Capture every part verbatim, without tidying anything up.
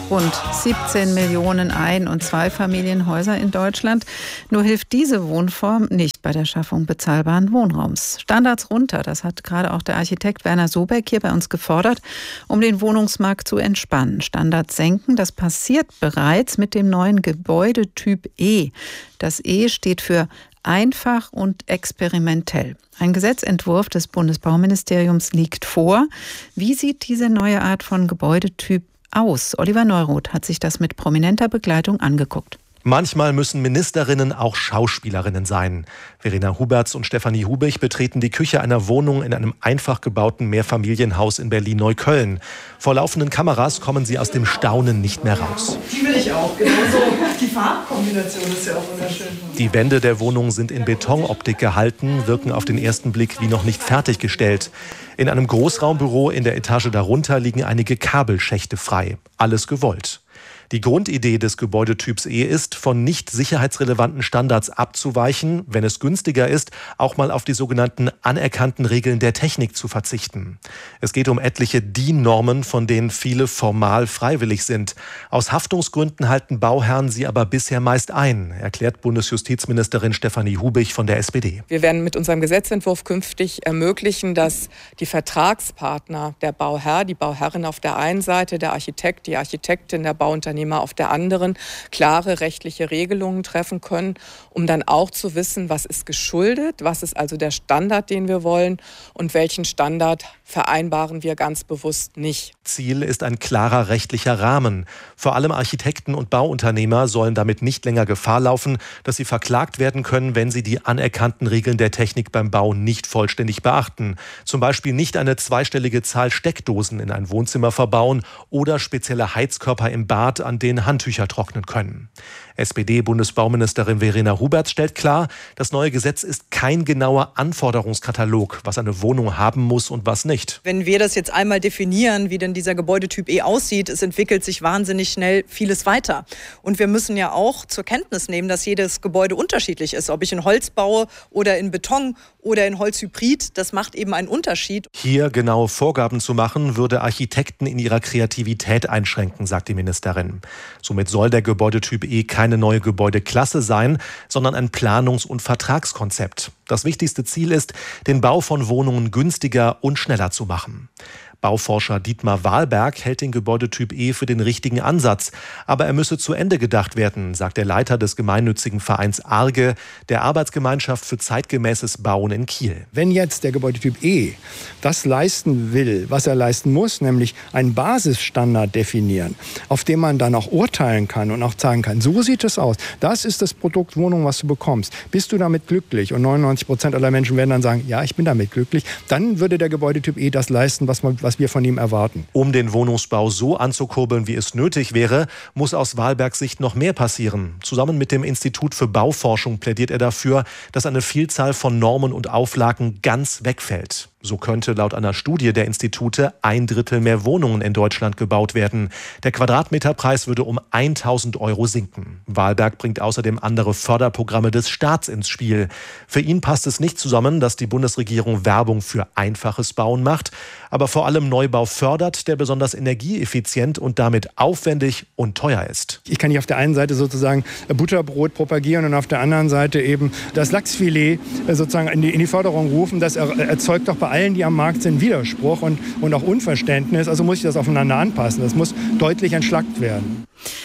rund siebzehn Millionen Ein- und Zweifamilienhäuser in Deutschland. Nur hilft diese Wohnform nicht bei der Schaffung bezahlbaren Wohnraums. Standards runter, das hat gerade auch der Architekt Werner Sobeck hier bei uns gefordert, um den Wohnungsmarkt zu entspannen. Standards senken, das passiert bereits mit dem neuen Gebäudetyp E. Das E steht für einfach und experimentell. Ein Gesetzentwurf des Bundesbauministeriums liegt vor. Wie sieht diese neue Art von Gebäudetyp aus? Oliver Neuroth hat sich das mit prominenter Begleitung angeguckt. Manchmal müssen Ministerinnen auch Schauspielerinnen sein. Verena Huberts und Stefanie Hubich betreten die Küche einer Wohnung in einem einfach gebauten Mehrfamilienhaus in Berlin-Neukölln. Vor laufenden Kameras kommen sie aus dem Staunen nicht mehr raus. Die will ich auch, genauso. Die Farbkombination ist ja auch wunderschön. Die Wände der Wohnung sind in Betonoptik gehalten, wirken auf den ersten Blick wie noch nicht fertiggestellt. In einem Großraumbüro in der Etage darunter liegen einige Kabelschächte frei. Alles gewollt. Die Grundidee des Gebäudetyps E ist, von nicht sicherheitsrelevanten Standards abzuweichen, wenn es günstiger ist, auch mal auf die sogenannten anerkannten Regeln der Technik zu verzichten. Es geht um etliche D I N-Normen, von denen viele formal freiwillig sind. Aus Haftungsgründen halten Bauherren sie aber bisher meist ein, erklärt Bundesjustizministerin Stefanie Hubich von der S P D. Wir werden mit unserem Gesetzentwurf künftig ermöglichen, dass die Vertragspartner, der Bauherr, die Bauherrin auf der einen Seite, der Architekt, die Architektin, der Bauunternehmer auf der anderen klare rechtliche Regelungen treffen können, um dann auch zu wissen, was ist geschuldet, was ist also der Standard, den wir wollen und welchen Standard vereinbaren wir ganz bewusst nicht. Ziel ist ein klarer rechtlicher Rahmen. Vor allem Architekten und Bauunternehmer sollen damit nicht länger Gefahr laufen, dass sie verklagt werden können, wenn sie die anerkannten Regeln der Technik beim Bau nicht vollständig beachten. Zum Beispiel nicht eine zweistellige Zahl Steckdosen in ein Wohnzimmer verbauen oder spezielle Heizkörper im Bad, an denen Handtücher trocknen können. S P D-Bundesbauministerin Verena Huberts stellt klar, das neue Gesetz ist kein genauer Anforderungskatalog, was eine Wohnung haben muss und was nicht. Wenn wir das jetzt einmal definieren, wie denn dieser Gebäudetyp E aussieht, es entwickelt sich wahnsinnig schnell vieles weiter. Und wir müssen ja auch zur Kenntnis nehmen, dass jedes Gebäude unterschiedlich ist. Ob ich in Holz baue oder in Beton oder in Holzhybrid, das macht eben einen Unterschied. Hier genaue Vorgaben zu machen, würde Architekten in ihrer Kreativität einschränken, sagt die Ministerin. Somit soll der Gebäudetyp E keine neue Gebäudeklasse sein, sondern ein Planungs- und Vertragskonzept. Das wichtigste Ziel ist, den Bau von Wohnungen günstiger und schneller zu machen. Bauforscher Dietmar Wahlberg hält den Gebäudetyp E für den richtigen Ansatz. Aber er müsse zu Ende gedacht werden, sagt der Leiter des gemeinnützigen Vereins Arge, der Arbeitsgemeinschaft für zeitgemäßes Bauen in Kiel. Wenn jetzt der Gebäudetyp E das leisten will, was er leisten muss, nämlich einen Basisstandard definieren, auf dem man dann auch urteilen kann und auch sagen kann, so sieht es aus. Das ist das Produkt Wohnung, was du bekommst. Bist du damit glücklich? Und neunundneunzig Prozent aller Menschen werden dann sagen, ja, ich bin damit glücklich. Dann würde der Gebäudetyp E das leisten, was man was wir von ihm erwarten. Um den Wohnungsbau so anzukurbeln, wie es nötig wäre, muss aus Wahlbergs Sicht noch mehr passieren. Zusammen mit dem Institut für Bauforschung plädiert er dafür, dass eine Vielzahl von Normen und Auflagen ganz wegfällt. So könnte laut einer Studie der Institute ein Drittel mehr Wohnungen in Deutschland gebaut werden. Der Quadratmeterpreis würde um tausend Euro sinken. Wahlberg bringt außerdem andere Förderprogramme des Staats ins Spiel. Für ihn passt es nicht zusammen, dass die Bundesregierung Werbung für einfaches Bauen macht, aber vor allem Neubau fördert, der besonders energieeffizient und damit aufwendig und teuer ist. Ich kann nicht auf der einen Seite sozusagen Butterbrot propagieren und auf der anderen Seite eben das Lachsfilet sozusagen in die, in die Förderung rufen. Das erzeugt doch bei allen, die am Markt sind, Widerspruch und, und auch Unverständnis. Also muss ich das aufeinander anpassen. Das muss deutlich entschlackt werden.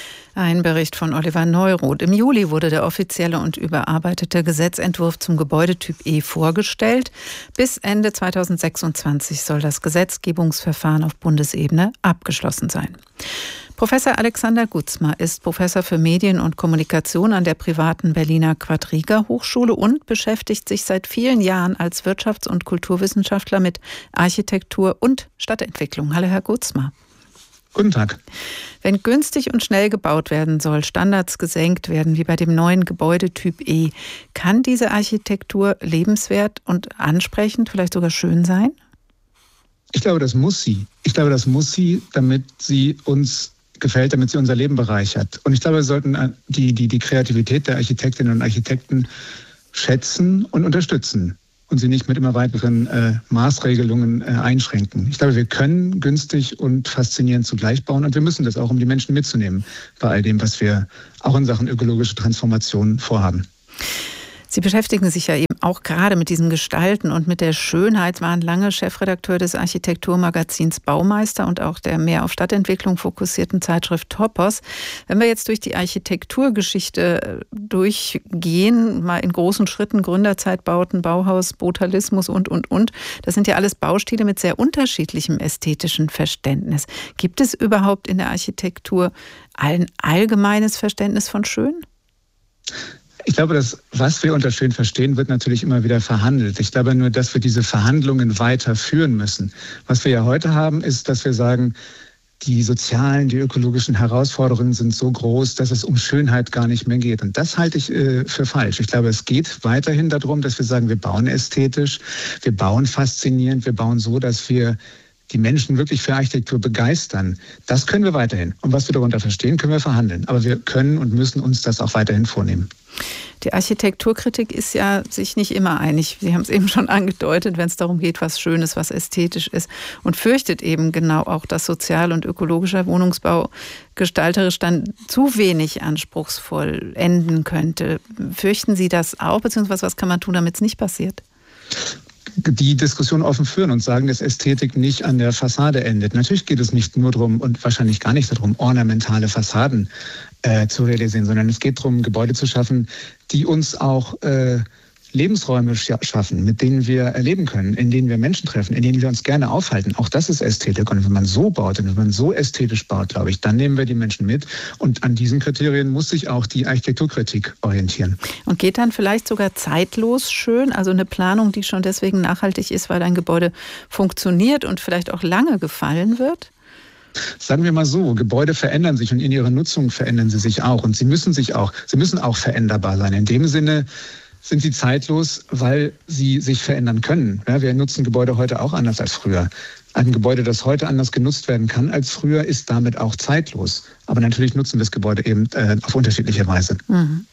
Ein Bericht von Oliver Neuroth. Im Juli wurde der offizielle und überarbeitete Gesetzentwurf zum Gebäudetyp E vorgestellt. Bis Ende zweitausendsechsundzwanzig soll das Gesetzgebungsverfahren auf Bundesebene abgeschlossen sein. Professor Alexander Guzma ist Professor für Medien und Kommunikation an der privaten Berliner Quadriga Hochschule und beschäftigt sich seit vielen Jahren als Wirtschafts- und Kulturwissenschaftler mit Architektur und Stadtentwicklung. Hallo, Herr Guzma. Guten Tag. Wenn günstig und schnell gebaut werden soll, Standards gesenkt werden, wie bei dem neuen Gebäudetyp E, kann diese Architektur lebenswert und ansprechend, vielleicht sogar schön sein? Ich glaube, das muss sie. Ich glaube, das muss sie, damit sie uns gefällt, damit sie unser Leben bereichert. Und ich glaube, wir sollten die, die, die Kreativität der Architektinnen und Architekten schätzen und unterstützen. und sie nicht mit immer weiteren äh, Maßregelungen äh, einschränken. Ich glaube, wir können günstig und faszinierend zugleich bauen und wir müssen das auch, um die Menschen mitzunehmen bei all dem, was wir auch in Sachen ökologische Transformation vorhaben. Sie beschäftigen sich ja eben auch gerade mit diesem Gestalten und mit der Schönheit, waren lange Chefredakteur des Architekturmagazins Baumeister und auch der mehr auf Stadtentwicklung fokussierten Zeitschrift Topos. Wenn wir jetzt durch die Architekturgeschichte durchgehen, mal in großen Schritten, Gründerzeitbauten, Bauhaus, Brutalismus und, und, und, das sind ja alles Baustile mit sehr unterschiedlichem ästhetischen Verständnis. Gibt es überhaupt in der Architektur ein allgemeines Verständnis von schön? Ich glaube, das, was wir unter schön verstehen, wird natürlich immer wieder verhandelt. Ich glaube nur, dass wir diese Verhandlungen weiterführen müssen. Was wir ja heute haben, ist, dass wir sagen, die sozialen, die ökologischen Herausforderungen sind so groß, dass es um Schönheit gar nicht mehr geht. Und das halte ich äh, für falsch. Ich glaube, es geht weiterhin darum, dass wir sagen, wir bauen ästhetisch, wir bauen faszinierend, wir bauen so, dass wir die Menschen wirklich für Architektur begeistern. Das können wir weiterhin. Und was wir darunter verstehen, können wir verhandeln. Aber wir können und müssen uns das auch weiterhin vornehmen. Die Architekturkritik ist ja sich nicht immer einig. Sie haben es eben schon angedeutet, wenn es darum geht, was schön ist, was ästhetisch ist. Und fürchtet eben genau auch, dass sozial- und ökologischer Wohnungsbau gestalterisch dann zu wenig anspruchsvoll enden könnte. Fürchten Sie das auch? Beziehungsweise was kann man tun, damit es nicht passiert? Die Diskussion offen führen und sagen, dass Ästhetik nicht an der Fassade endet. Natürlich geht es nicht nur darum und wahrscheinlich gar nicht darum, ornamentale Fassaden äh, zu realisieren, sondern es geht darum, Gebäude zu schaffen, die uns auch äh, Lebensräume schaffen, mit denen wir erleben können, in denen wir Menschen treffen, in denen wir uns gerne aufhalten. Auch das ist Ästhetik. Und wenn man so baut und wenn man so ästhetisch baut, glaube ich, dann nehmen wir die Menschen mit. Und an diesen Kriterien muss sich auch die Architekturkritik orientieren. Und geht dann vielleicht sogar zeitlos schön? Also eine Planung, die schon deswegen nachhaltig ist, weil ein Gebäude funktioniert und vielleicht auch lange gefallen wird? Sagen wir mal so, Gebäude verändern sich und in ihrer Nutzung verändern sie sich auch. Und sie müssen sich auch, sie müssen auch veränderbar sein. In dem Sinne sind sie zeitlos, weil sie sich verändern können. Ja, wir nutzen Gebäude heute auch anders als früher. Ein Gebäude, das heute anders genutzt werden kann als früher, ist damit auch zeitlos. Aber natürlich nutzen wir das Gebäude eben äh, auf unterschiedliche Weise. Mhm.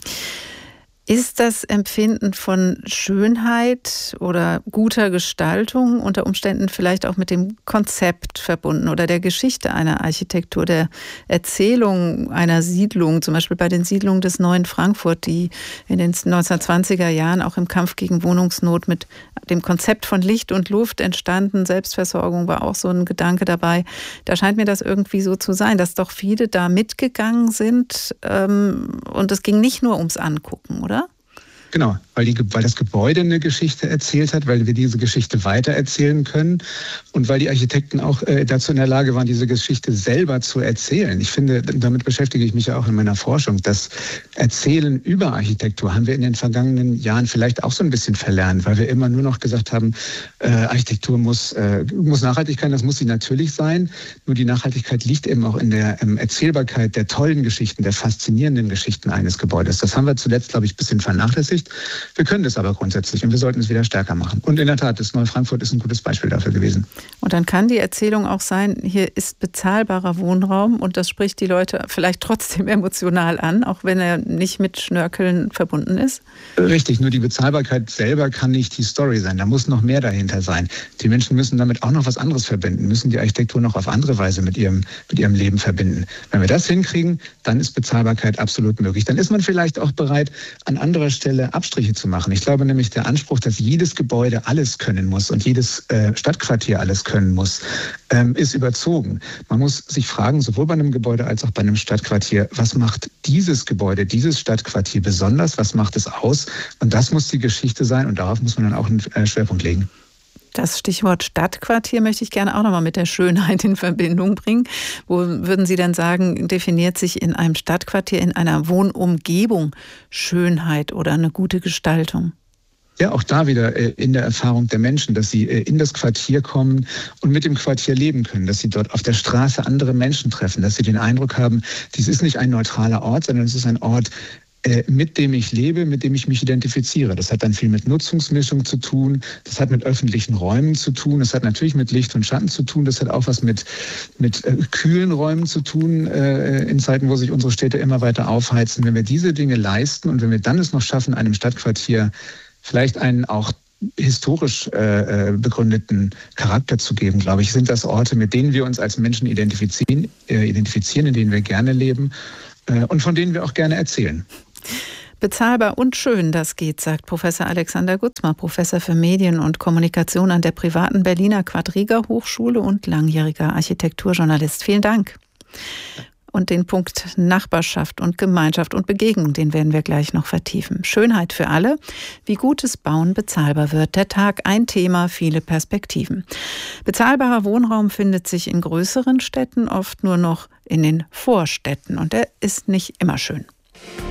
Ist das Empfinden von Schönheit oder guter Gestaltung unter Umständen vielleicht auch mit dem Konzept verbunden oder der Geschichte einer Architektur, der Erzählung einer Siedlung, zum Beispiel bei den Siedlungen des Neuen Frankfurt, die in den neunzehnhundertzwanziger Jahren auch im Kampf gegen Wohnungsnot mit dem Konzept von Licht und Luft entstanden. Selbstversorgung war auch so ein Gedanke dabei. Da scheint mir das irgendwie so zu sein, dass doch viele da mitgegangen sind ähm, und es ging nicht nur ums Angucken, oder? Genau, weil, die, weil das Gebäude eine Geschichte erzählt hat, weil wir diese Geschichte weitererzählen können und weil die Architekten auch äh, dazu in der Lage waren, diese Geschichte selber zu erzählen. Ich finde, damit beschäftige ich mich ja auch in meiner Forschung. Das Erzählen über Architektur haben wir in den vergangenen Jahren vielleicht auch so ein bisschen verlernt, weil wir immer nur noch gesagt haben, äh, Architektur muss, äh, muss Nachhaltigkeit, das muss sie natürlich sein. Nur die Nachhaltigkeit liegt eben auch in der ähm, Erzählbarkeit der tollen Geschichten, der faszinierenden Geschichten eines Gebäudes. Das haben wir zuletzt, glaube ich, ein bisschen vernachlässigt. Wir können das aber grundsätzlich und wir sollten es wieder stärker machen. Und in der Tat, das Neue Frankfurt ist ein gutes Beispiel dafür gewesen. Und dann kann die Erzählung auch sein, hier ist bezahlbarer Wohnraum und das spricht die Leute vielleicht trotzdem emotional an, auch wenn er nicht mit Schnörkeln verbunden ist? Richtig, nur die Bezahlbarkeit selber kann nicht die Story sein. Da muss noch mehr dahinter sein. Die Menschen müssen damit auch noch was anderes verbinden, müssen die Architektur noch auf andere Weise mit ihrem, mit ihrem Leben verbinden. Wenn wir das hinkriegen, dann ist Bezahlbarkeit absolut möglich. Dann ist man vielleicht auch bereit, an anderer Stelle Abstriche zu machen. Ich glaube nämlich, der Anspruch, dass jedes Gebäude alles können muss und jedes äh, Stadtquartier alles können muss, ähm, ist überzogen. Man muss sich fragen, sowohl bei einem Gebäude als auch bei einem Stadtquartier, was macht dieses Gebäude, dieses Stadtquartier besonders, was macht es aus? Und das muss die Geschichte sein und darauf muss man dann auch einen äh, Schwerpunkt legen. Das Stichwort Stadtquartier möchte ich gerne auch nochmal mit der Schönheit in Verbindung bringen. Wo würden Sie denn sagen, definiert sich in einem Stadtquartier, in einer Wohnumgebung Schönheit oder eine gute Gestaltung? Ja, auch da wieder in der Erfahrung der Menschen, dass sie in das Quartier kommen und mit dem Quartier leben können, dass sie dort auf der Straße andere Menschen treffen, dass sie den Eindruck haben, dies ist nicht ein neutraler Ort, sondern es ist ein Ort, mit dem ich lebe, mit dem ich mich identifiziere. Das hat dann viel mit Nutzungsmischung zu tun, das hat mit öffentlichen Räumen zu tun, das hat natürlich mit Licht und Schatten zu tun, das hat auch was mit, mit äh, kühlen Räumen zu tun, äh, in Zeiten, wo sich unsere Städte immer weiter aufheizen. Wenn wir diese Dinge leisten und wenn wir dann es noch schaffen, einem Stadtquartier vielleicht einen auch historisch äh, begründeten Charakter zu geben, glaube ich, sind das Orte, mit denen wir uns als Menschen identifizieren, äh, identifizieren in denen wir gerne leben äh, und von denen wir auch gerne erzählen. Bezahlbar und schön, das geht, sagt Professor Alexander Gutzmer, Professor für Medien und Kommunikation an der privaten Berliner Quadriga Hochschule und langjähriger Architekturjournalist. Vielen Dank. Und den Punkt Nachbarschaft und Gemeinschaft und Begegnung, den werden wir gleich noch vertiefen. Schönheit für alle, wie gutes Bauen bezahlbar wird. Der Tag ein Thema, viele Perspektiven. Bezahlbarer Wohnraum findet sich in größeren Städten oft nur noch in den Vorstädten und er ist nicht immer schön.